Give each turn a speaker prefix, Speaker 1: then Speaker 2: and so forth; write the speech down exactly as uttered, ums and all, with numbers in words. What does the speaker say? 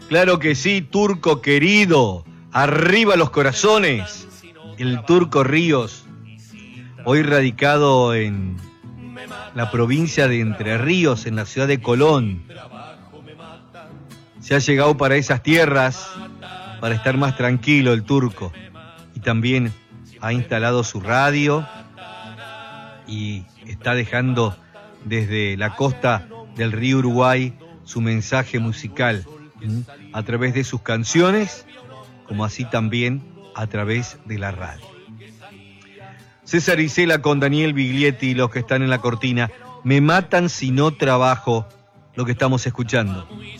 Speaker 1: Claro que sí, Turco querido. Arriba los corazones. El Turco Ríos, hoy radicado en la provincia de Entre Ríos, en la ciudad de Colón. Se ha llegado para esas tierras para estar más tranquilo el Turco. Y también ha instalado su radio y está dejando desde la costa del río Uruguay su mensaje musical, ¿m? a través de sus canciones, como así también a través de la radio. César Isela con Daniel Biglietti, los que están en la cortina. Me matan si no trabajo, lo que estamos escuchando.